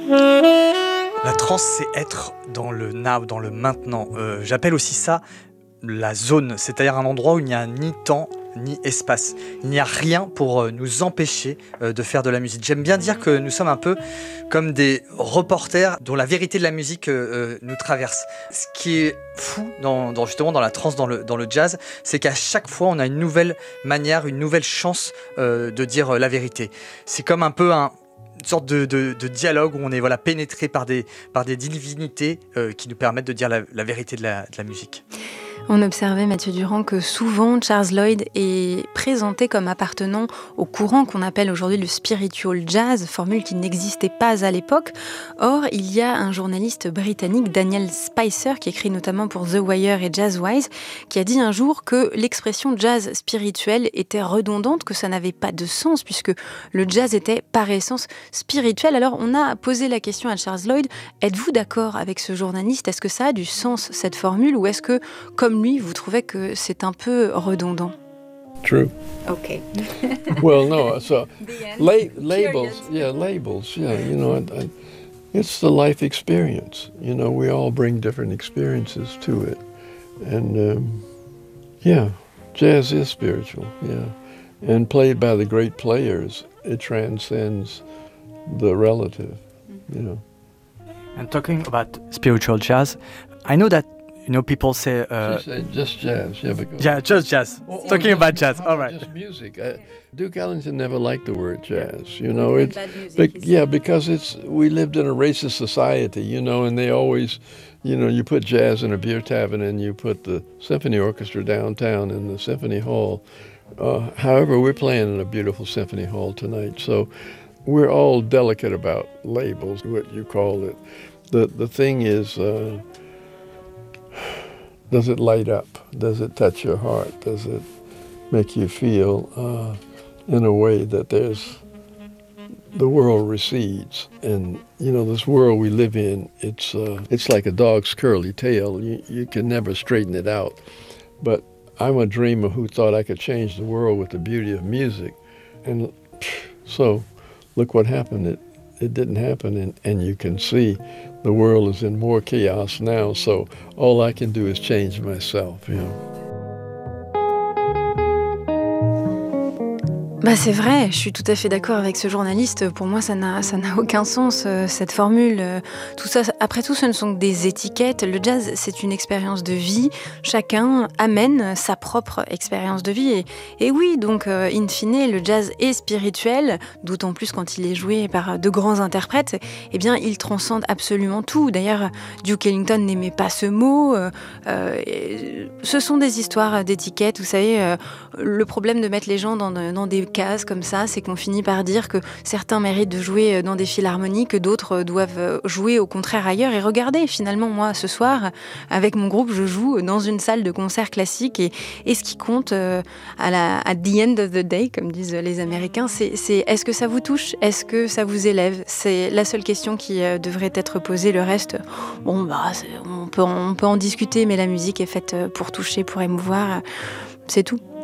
La trance, c'est être dans le now, dans le maintenant. J'appelle aussi ça la zone, c'est-à-dire un endroit où il n'y a ni temps ni espace. Il n'y a rien pour nous empêcher de faire de la musique. J'aime bien dire que nous sommes un peu comme des reporters dont la vérité de la musique nous traverse. Ce qui est fou justement dans la trance, dans le jazz, c'est qu'à chaque fois on a une nouvelle manière, une nouvelle chance de dire la vérité. C'est comme un peu une sorte de dialogue où on est pénétré par des divinités qui nous permettent de dire la vérité de la musique. On observait, Mathieu Durand, que souvent Charles Lloyd est présenté comme appartenant au courant qu'on appelle aujourd'hui le spiritual jazz, formule qui n'existait pas à l'époque. Or, il y a un journaliste britannique, Daniel Spicer, qui écrit notamment pour The Wire et Jazzwise, qui a dit un jour que l'expression jazz spirituel était redondante, que ça n'avait pas de sens, puisque le jazz était par essence spirituel. Alors, on a posé la question à Charles Lloyd, êtes-vous d'accord avec ce journaliste ? Est-ce que ça a du sens, cette formule, ou est-ce que, comme lui, vous trouvez que c'est un peu redondant? True. Okay. Well, no, so labels, you know, it's the life experience. You know, we all bring different experiences to it. And, jazz is spiritual, And played by the great players, it transcends the relative, you know. And talking about spiritual jazz, I know that people say... She said just jazz, just jazz. Talking about jazz, all right. Just music. Duke Ellington never liked the word jazz, you know. Because we lived in a racist society, you know, and they always, you know, you put jazz in a beer tavern and you put the symphony orchestra downtown in the symphony hall. However, we're playing in a beautiful symphony hall tonight, so we're all delicate about labels, what you call it. The thing is... does it light up? Does it touch your heart? Does it make you feel in a way that the world recedes? And, you know, this world we live in, it's like a dog's curly tail. You can never straighten it out. But I'm a dreamer who thought I could change the world with the beauty of music. And so look what happened. It didn't happen, and you can see the world is in more chaos now, so all I can do is change myself, you know. C'est vrai, je suis tout à fait d'accord avec ce journaliste. Pour moi, ça n'a aucun sens, cette formule. Tout ça, après tout, ce ne sont que des étiquettes. Le jazz, c'est une expérience de vie. Chacun amène sa propre expérience de vie. Et oui, donc, in fine, le jazz est spirituel, d'autant plus quand il est joué par de grands interprètes. Eh bien, il transcende absolument tout. D'ailleurs, Duke Ellington n'aimait pas ce mot. Ce sont des histoires d'étiquettes. Vous savez, le problème de mettre les gens dans des cases comme ça, c'est qu'on finit par dire que certains méritent de jouer dans des philharmonies, que d'autres doivent jouer au contraire ailleurs. Et regardez, finalement, moi, ce soir, avec mon groupe, je joue dans une salle de concert classique. Et ce qui compte at the end of the day, comme disent les Américains, c'est est-ce que ça vous touche ? Est-ce que ça vous élève ? C'est la seule question qui devrait être posée. Le reste, on peut en discuter, mais la musique est faite pour toucher, pour émouvoir. C'est tout.